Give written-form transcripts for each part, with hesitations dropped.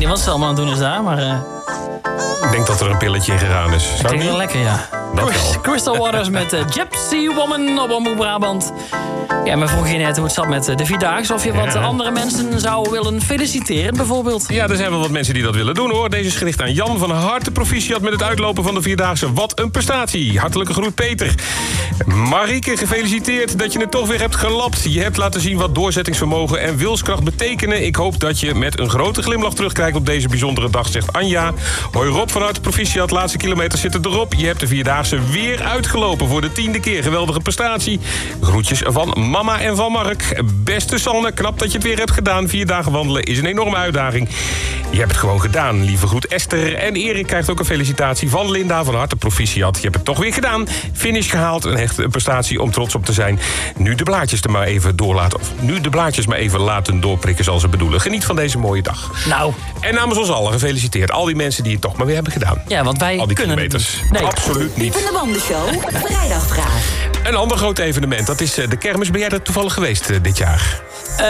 niet wat ze allemaal aan het doen is daar, maar... Ik denk dat er een pilletje in gegaan is. Ik denk wel lekker, ja. Dat wel. Crystal Waters met Gypsy Woman op Omroep Brabant. Ja, maar vroeg je net hoe het zat met de Vierdaagse. Of je wat andere mensen zou willen feliciteren, bijvoorbeeld. Ja, er zijn wel wat mensen die dat willen doen, hoor. Deze is gericht aan Jan. Van harte proficiat met het uitlopen van de Vierdaagse. Wat een prestatie. Hartelijke groet, Peter. Marieke, gefeliciteerd dat je het toch weer hebt gelapt. Je hebt laten zien wat doorzettingsvermogen en wilskracht betekenen. Ik hoop dat je met een grote glimlach terugkijkt op deze bijzondere dag, zegt Anja. Hoi Rob, van harte proficiat. Laatste kilometer zitten erop. Je hebt de Vierdaagse weer uitgelopen voor de 10e keer. Geweldige prestatie. Groetjes van mama en van Mark. Beste Sanne, knap dat je het weer hebt gedaan. 4 dagen wandelen is een enorme uitdaging. Je hebt het gewoon gedaan. Lieve groet Esther. En Erik krijgt ook een felicitatie van Linda. Van harte proficiat. Je hebt het toch weer gedaan. Finish gehaald. Een echte prestatie om trots op te zijn. Nu de blaadjes er maar even doorlaten. Of nu de blaadjes maar even laten doorprikken, zal ze bedoelen. Geniet van deze mooie dag. Nou. En namens ons allen gefeliciteerd. Al die mensen die het toch maar weer hebben gedaan. Ja, want wij al die kunnen kilometers. het niet. Nee. Absoluut niet. Van de Wandelshow, vrijdagvraag. Een ander groot evenement, dat is de kermis. Ben jij er toevallig geweest dit jaar?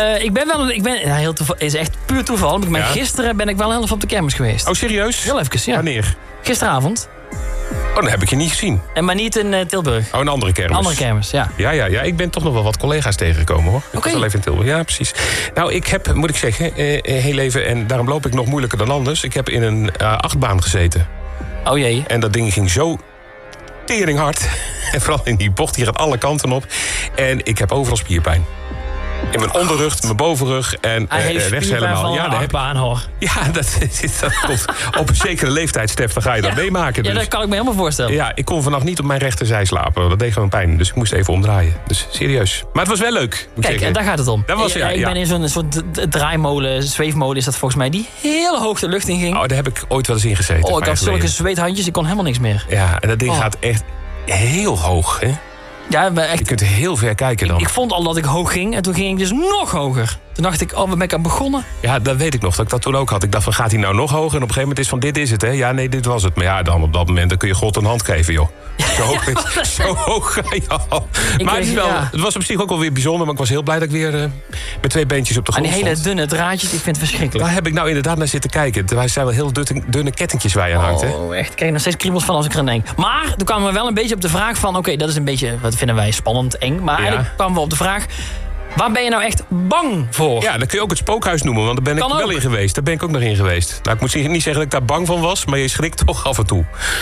Heel toeval, is echt puur toeval. Gisteren ben ik wel heel even op de kermis geweest. Oh, serieus? Heel even, ja. Wanneer? Gisteravond. Oh, dan heb ik je niet gezien. Maar niet in Tilburg. Oh, een andere kermis. Een andere kermis, ja. Ja, ik ben toch nog wel wat collega's tegengekomen, hoor. Ik Oké. was al even in Tilburg, ja, precies. Nou, ik heb, moet ik zeggen, heel even... en daarom loop ik nog moeilijker dan anders... ik heb in een achtbaan gezeten. Oh jee. En dat ding ging zo teringhard. En vooral in die bocht, die gaat alle kanten op. En ik heb overal spierpijn. In mijn onderrug, mijn bovenrug en rechts helemaal. Ja, daar heb ik hoor. Ja, dat komt op een zekere leeftijd, Stef, dan ga je dat meemaken. Dus. Ja, dat kan ik me helemaal voorstellen. Ja, ik kon vannacht niet op mijn rechterzij slapen. Dat deed gewoon pijn, dus ik moest even omdraaien. Dus serieus. Maar het was wel leuk. Kijk, en daar gaat het om. Dat was, ik ben in zo'n soort draaimolen, zweefmolen is dat volgens mij... die heel hoog de lucht in ging. Oh, daar heb ik ooit wel eens in gezeten. Oh, ik had zulke zweethandjes, ik kon helemaal niks meer. Ja, en dat ding gaat echt heel hoog, hè? Ja, maar echt, je kunt heel ver kijken dan. Ik vond al dat ik hoog ging en toen ging ik dus nog hoger. Toen dacht ik, waar ben ik aan begonnen? Ja, dat weet ik nog, dat ik dat toen ook had. Ik dacht van, gaat hij nou nog hoger? En op een gegeven moment is van, dit is het, hè? Ja, nee, dit was het. Maar ja, dan op dat moment dan kun je God een hand geven, joh. Zo hoog ga je al. Maar het was op zich ook wel weer bijzonder. Maar ik was heel blij dat ik weer met 2 beentjes op de grond stond. En die hele stond. dunne draadjes, ik vind het verschrikkelijk. Daar heb ik nou inderdaad naar zitten kijken. Er zijn wel heel dunne kettingjes waar je aan hangt, hè? Oh, echt. Ik krijg nog steeds kriebels van als ik eraan denk. Maar toen kwamen we wel een beetje op de vraag van... Oké, dat is een beetje, wat vinden wij spannend, eng. Maar eigenlijk kwamen we op de vraag... Waar ben je nou echt bang voor? Ja, dan kun je ook het spookhuis noemen, want daar ben ik wel in geweest. Daar ben ik ook nog in geweest. Nou, ik moet niet zeggen dat ik daar bang van was, maar je schrikt toch af en toe.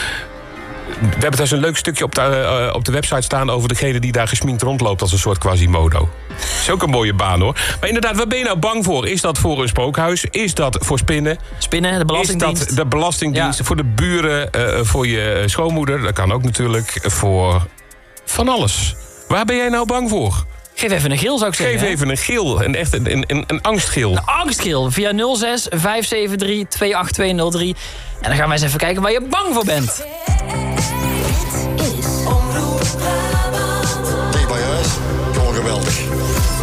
We hebben daar zo'n leuk stukje op de website staan... over degene die daar gesminkt rondloopt als een soort Quasimodo. Dat is ook een mooie baan, hoor. Maar inderdaad, waar ben je nou bang voor? Is dat voor een spookhuis? Is dat voor spinnen? Spinnen, de Belastingdienst? Is dat de Belastingdienst? Ja. Voor de buren? Voor je schoonmoeder? Dat kan ook natuurlijk. Voor van alles. Waar ben jij nou bang voor? Geef even een gil, zou ik zeggen. Geef even een gil. Een angstgil. Een angstgil. Via 06 573 28203. En dan gaan wij eens even kijken waar je bang voor bent.